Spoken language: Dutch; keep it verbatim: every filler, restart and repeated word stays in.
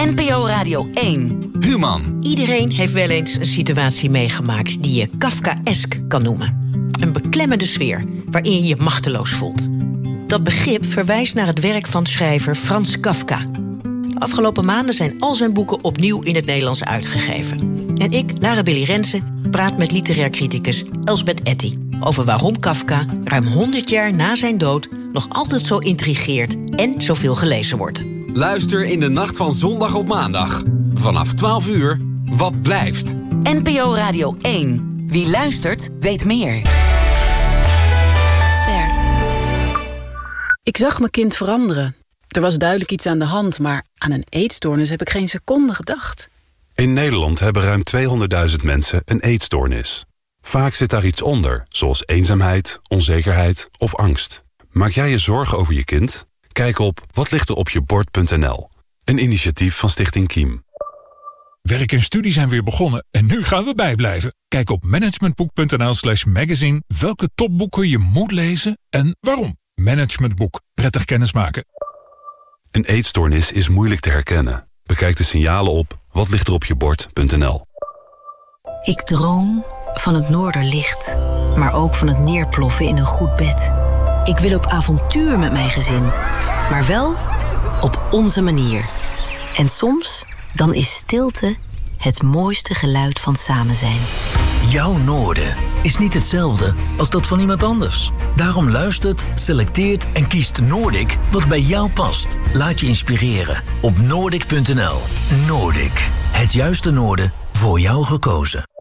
N P O Radio één. Human. Iedereen heeft wel eens een situatie meegemaakt die je Kafkaesk kan noemen. Een beklemmende sfeer waarin je je machteloos voelt. Dat begrip verwijst naar het werk van schrijver Frans Kafka. De afgelopen maanden zijn al zijn boeken opnieuw in het Nederlands uitgegeven. En ik, Lara Billy Rensen, praat met literair criticus Elsbeth Etty over waarom Kafka ruim honderd jaar na zijn dood nog altijd zo intrigeert en zoveel gelezen wordt. Luister in de nacht van zondag op maandag. Vanaf twaalf uur, Wat blijft? N P O Radio één. Wie luistert, weet meer. Ster. Ik zag mijn kind veranderen. Er was duidelijk iets aan de hand, maar aan een eetstoornis heb ik geen seconde gedacht. In Nederland hebben ruim tweehonderdduizend mensen een eetstoornis. Vaak zit daar iets onder, zoals eenzaamheid, onzekerheid of angst. Maak jij je zorgen over je kind? Kijk op watlichteropjebord punt n l. Een initiatief van Stichting Kiem. Werk en studie zijn weer begonnen en nu gaan we bijblijven. Kijk op managementboek.nl slash magazine welke topboeken je moet lezen en waarom. Managementboek. Prettig kennismaken. Een eetstoornis is moeilijk te herkennen. Bekijk de signalen op watlichteropjebord punt n l. Ik droom van het noorderlicht, maar ook van het neerploffen in een goed bed. Ik wil op avontuur met mijn gezin, maar wel op onze manier. En soms, dan is stilte het mooiste geluid van samen zijn. Jouw noorden is niet hetzelfde als dat van iemand anders. Daarom luistert, selecteert en kiest Noordic wat bij jou past. Laat je inspireren op noordic punt n l. Noordic, het juiste noorden voor jou gekozen.